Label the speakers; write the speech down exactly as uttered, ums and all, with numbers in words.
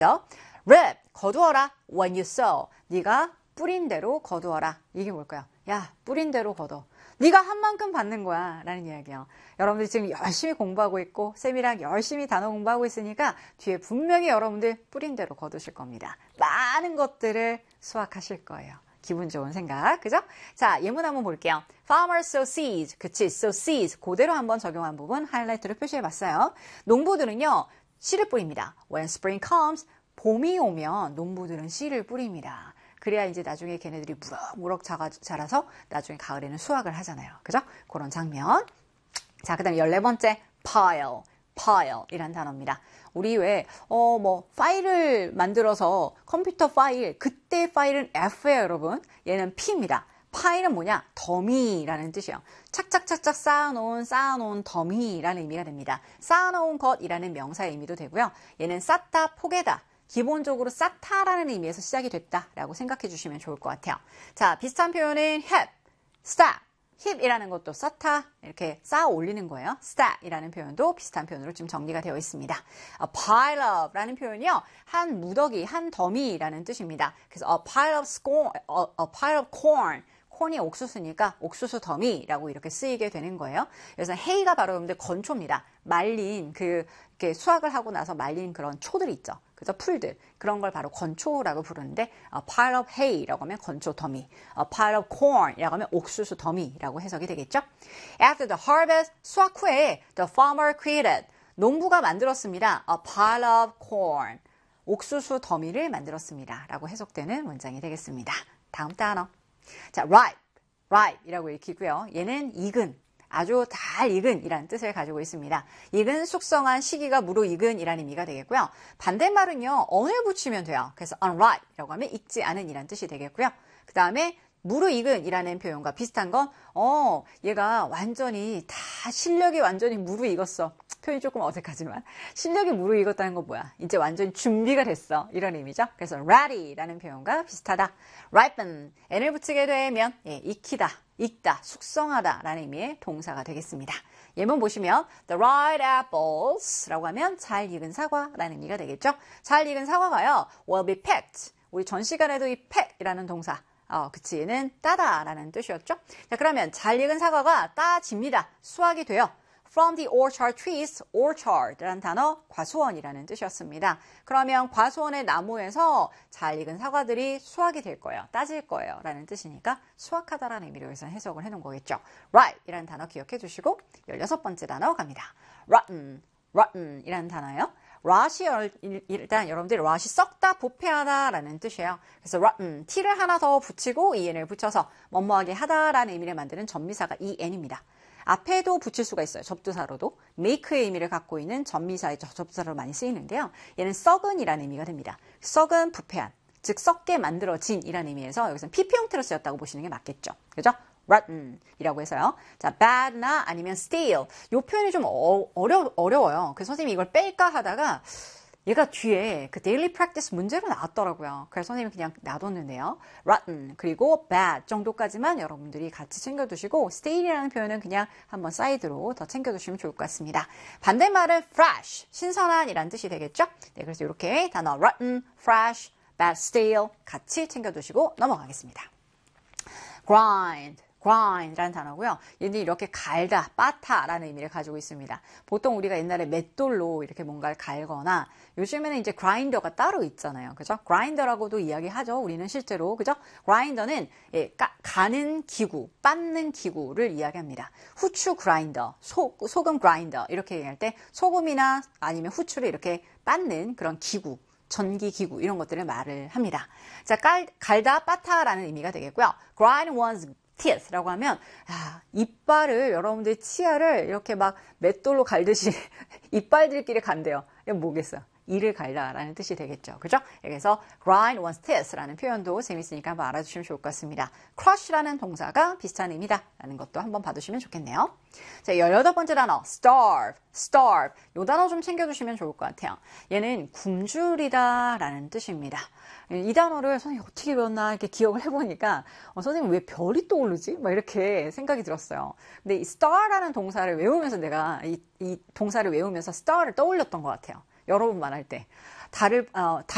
Speaker 1: rip, 거두어라. when you sow, 네가 뿌린 대로 거두어라. 이게 뭘까요? 야, 뿌린 대로 거둬. 네가 한 만큼 받는 거야 라는 이야기예요. 여러분들 지금 열심히 공부하고 있고 쌤이랑 열심히 단어 공부하고 있으니까 뒤에 분명히 여러분들 뿌린 대로 거두실 겁니다. 많은 것들을 수확하실 거예요. 기분 좋은 생각, 그죠? 자, 예문 한번 볼게요. Farmers sow seeds. 그치, sow seeds. 그대로 한번 적용한 부분 하이라이트로 표시해봤어요. 농부들은요, 씨를 뿌립니다. When spring comes, 봄이 오면 농부들은 씨를 뿌립니다. 그래야 이제 나중에 걔네들이 무럭무럭 자가, 자라서 나중에 가을에는 수확을 하잖아요. 그죠? 그런 장면. 자, 그 다음에 열네 번째, pile. pile 이란 단어입니다. 우리 왜, 어, 뭐, 파일을 만들어서 컴퓨터 파일, 그때 파일은 F예요, 여러분. 얘는 P입니다. 파일은 뭐냐? 더미라는 뜻이에요. 착착착착 쌓아놓은, 쌓아놓은 더미라는 의미가 됩니다. 쌓아놓은 것이라는 명사의 의미도 되고요. 얘는 쌓다, 포개다. 기본적으로 쌓다라는 의미에서 시작이 됐다라고 생각해 주시면 좋을 것 같아요. 자, 비슷한 표현은 hip, stack, hip이라는 것도 쌓다, 이렇게 쌓아 올리는 거예요. stack이라는 표현도 비슷한 표현으로 지금 정리가 되어 있습니다. A pile of라는 표현이요, 한 무더기, 한 더미라는 뜻입니다. 그래서 a pile of corn, a, a pile of corn. 콘이 옥수수니까 옥수수 더미라고 이렇게 쓰이게 되는 거예요. 그래서 hay가 바로 여러분들 건초입니다. 말린 그 이렇게 수확을 하고 나서 말린 그런 초들 있죠. 그래서 풀들 그런 걸 바로 건초라고 부르는데 a pile of hay라고 하면 건초 더미, a pile of corn이라고 하면 옥수수 더미라고 해석이 되겠죠. After the harvest, 수확 후에 the farmer created, 농부가 만들었습니다. a pile of corn, 옥수수 더미를 만들었습니다. 라고 해석되는 문장이 되겠습니다. 다음 단어. 자, ripe, ripe이라고 읽히고요. 얘는 익은, 아주 잘 익은 이라는 뜻을 가지고 있습니다. 익은, 숙성한, 시기가 무르익은 이라는 의미가 되겠고요. 반대말은요, on을 붙이면 돼요. 그래서 unripe이라고 하면 익지 않은 이라는 뜻이 되겠고요. 그 다음에 무르익은 이라는 표현과 비슷한 건, 어, 얘가 완전히 다 실력이 완전히 무르익었어. 표현이 조금 어색하지만 실력이 무르익었다는 건 뭐야? 이제 완전히 준비가 됐어. 이런 의미죠. 그래서 ready라는 표현과 비슷하다. ripen, n을 붙이게 되면 예, 익히다, 익다, 숙성하다 라는 의미의 동사가 되겠습니다. 예문 보시면 the ripe apples라고 하면 잘 익은 사과라는 의미가 되겠죠. 잘 익은 사과가요, will be picked. 우리 전 시간에도 이 pick이라는 동사, 어, 그치, 얘는 따다라는 뜻이었죠. 자, 그러면 잘 익은 사과가 따집니다. 수확이 돼요. From the orchard trees, orchard라는 단어, 과수원이라는 뜻이었습니다. 그러면 과수원의 나무에서 잘 익은 사과들이 수확이 될 거예요. 따질 거예요. 라는 뜻이니까 수확하다라는 의미로 여기서 해석을 해놓은 거겠죠. ripe이라는 단어 기억해 주시고 열여섯 번째 단어 갑니다. rotten, rotten이라는 단어예요. rot이 일단 여러분들 rot이 썩다, 부패하다라는 뜻이에요. 그래서 rotten, t를 하나 더 붙이고 en을 붙여서 뭐뭐하게 하다라는 의미를 만드는 전미사가 en입니다. 앞에도 붙일 수가 있어요. 접두사로도. make의 의미를 갖고 있는 전미사의 접두사로 많이 쓰이는데요. 얘는 썩은이라는 의미가 됩니다. 썩은, 부패한, 즉 썩게 만들어진 이라는 의미에서 여기서는 피피 형태로 쓰였다고 보시는 게 맞겠죠. 그죠? rotten이라고 해서요. 자, bad나 아니면 stale. 이 표현이 좀 어, 어려, 어려워요. 그래서 선생님이 이걸 뺄까 하다가 얘가 뒤에 그 daily practice 문제로 나왔더라고요. 그래서 선생님이 그냥 놔뒀는데요. rotten 그리고 bad 정도까지만 여러분들이 같이 챙겨두시고 stale이라는 표현은 그냥 한번 사이드로 더 챙겨두시면 좋을 것 같습니다. 반대말은 fresh, 신선한 이란 뜻이 되겠죠. 네, 그래서 이렇게 단어 rotten, fresh, bad, stale 같이 챙겨두시고 넘어가겠습니다. grind. grind라는 단어고요. 얘는 이렇게 갈다, 빠타라는 의미를 가지고 있습니다. 보통 우리가 옛날에 맷돌로 이렇게 뭔가를 갈거나 요즘에는 이제 그라인더가 따로 있잖아요. 그죠? 그라인더라고도 이야기하죠. 우리는 실제로. 그죠? 그라인더는 예, 까, 가는 기구, 빻는 기구를 이야기합니다. 후추 그라인더, 소, 소금 그라인더 이렇게 얘기할 때 소금이나 아니면 후추를 이렇게 빻는 그런 기구, 전기 기구 이런 것들을 말을 합니다. 자, 깔, 갈다, 빠타라는 의미가 되겠고요. grind one's teeth라고 하면 아, 이빨을 여러분들 치아를 이렇게 막 맷돌로 갈듯이 이빨들끼리 간대요. 이건 뭐겠어요? 이를 갈다라는 뜻이 되겠죠. 그죠? 그래서 grind one's teeth라는 표현도 재밌으니까 한번 알아주시면 좋을 것 같습니다. crush라는 동사가 비슷한 의미다 라는 것도 한번 봐두시면 좋겠네요. 자, 열여덟 번째 단어 starve, starve. 이 단어 좀 챙겨주시면 좋을 것 같아요. 얘는 굶주리다 라는 뜻입니다. 이 단어를 선생님이 어떻게 배웠나 이렇게 기억을 해보니까 어, 선생님 왜 별이 떠오르지? 막 이렇게 생각이 들었어요. 근데 이 star라는 동사를 외우면서 내가 이, 이 동사를 외우면서 star를 떠올렸던 것 같아요. 여러 번 말할 때 달을 어, 달